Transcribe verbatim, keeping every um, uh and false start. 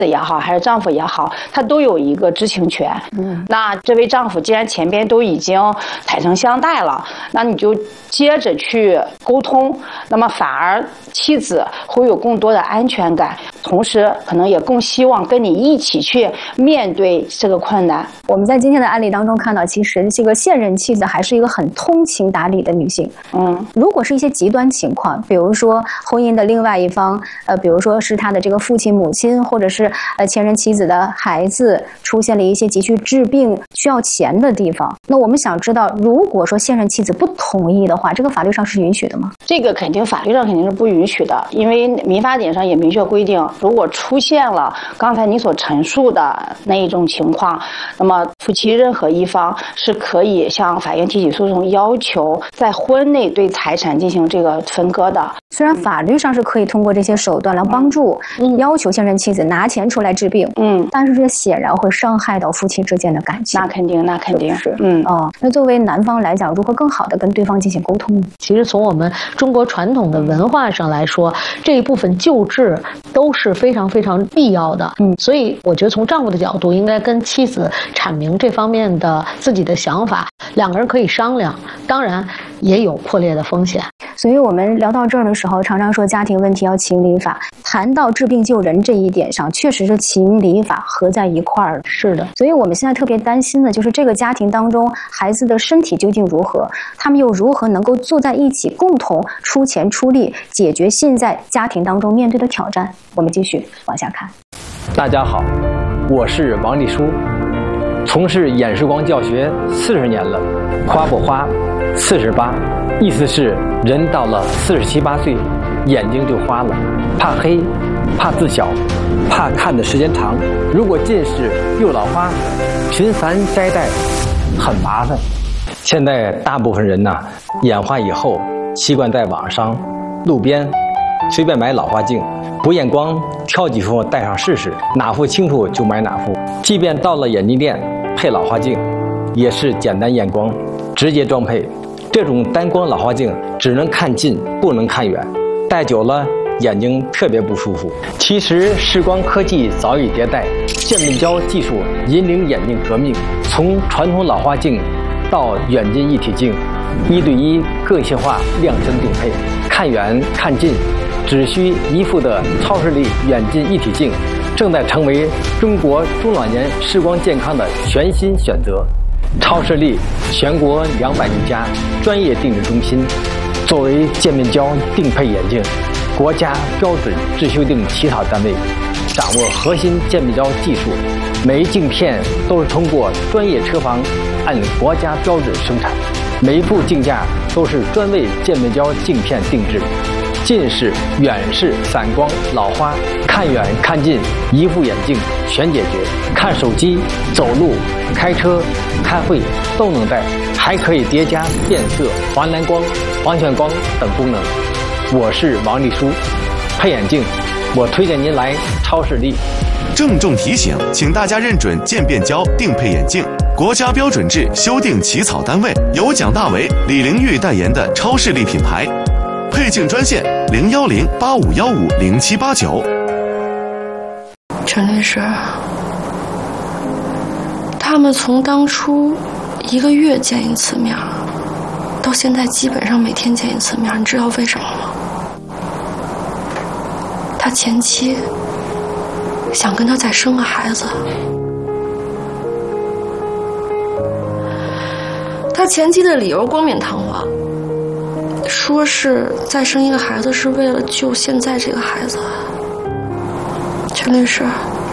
也好，还是丈夫也好，他都有一个知情权。嗯，那这位丈夫既然前边都已经坦诚相待了，那你就接着去沟通，那么反而妻子会有更多的安全感，同时可能也更希望跟你一起去面对这个困难。 我们在今天的案例当中看到，其实这个现任妻子还是一个很通情达理的女性。嗯，如果是一些极端情况，比如说婚姻的另外一方，呃，比如说是他的这个父亲、母亲，或者是呃前任妻子的孩子出现了一些急需治病需要钱的地方，那我们想知道，如果说现任妻子不同意的话，这个法律上是允许的吗？ 这个肯定法律上肯定是不允许的，因为民法典上也明确规定，如果出现了刚才你所陈述的那一种情况，那么夫妻任何一方是可以向法院提起诉讼，要求在婚内对财产进行这个分割的。 虽然法律上是可以通过这些手段来帮助、嗯、要求现任妻子拿钱出来治病，嗯，但是这显然会伤害到夫妻之间的感情。 那肯定，那肯定是，嗯哦。那作为男方来讲，如何更好的跟对方进行沟通呢？ 其实从我们中国传统的文化上来说，这一部分救治都是非常非常必要的。嗯，所以我觉得从丈夫的角度，应该跟妻子阐明这方面的自己的想法，两个人可以商量，当然也有破裂的风险。 所以我们聊到这儿的时候，常常说家庭问题要情理法。谈到治病救人这一点上，确实是情理法合在一块儿。 是的， 所以我们现在特别担心的就是这个家庭当中孩子的身体究竟如何，他们又如何能够坐在一起，共同出钱出力解决现在家庭当中面对的挑战。我们继续往下看。 大家好，我是王立书，从事演示光教学四十年了，花不花，四十八，意思是人到了四十七八岁，眼睛就花了，怕黑，怕字小，怕看的时间长。如果近视又老花，频繁摘戴，很麻烦。现在大部分人呐、啊，眼花以后，习惯在网上、路边随便买老花镜，不验光，挑几副戴上试试，哪副清楚就买哪副。即便到了眼镜店配老花镜，也是简单验光，直接装配。这种单光老花镜只能看近，不能看远，戴久了眼睛特别不舒服。其实视光科技早已迭代，渐变焦技术引领眼镜革命，从传统老花镜到远近一体镜，一对一个性化量身定配，看远看近只需一副的超视力远近一体镜，正在成为中国中老年视光健康的全新选择。超视力全国两百余家专业定制中心，作为渐变焦定配眼镜国家标准制修订起草单位，掌握核心渐变焦技术，每一镜片都是通过专业车房按国家标准生产，每一副镜架都是专为渐变焦镜片定制。近视、远视、散光、老花，看远看近一副眼镜全解决。看手机、走路、开车、开会都能戴，还可以叠加变色、防蓝光、防眩光等功能。我是王立书，配眼镜我推荐您来超视力。 郑重提醒，请大家认准渐变焦定配眼镜，国家标准制修订起草单位由蒋大为、李玲玉代言的超视力品牌。配镜专线零幺零八五幺五零七八九。 陈律师，他们从当初一个月见一次面，到现在基本上每天见一次面，你知道为什么吗？他前妻想跟他再生个孩子，他前妻的理由冠冕堂皇，说是再生一个孩子是为了救现在这个孩子。陈律师，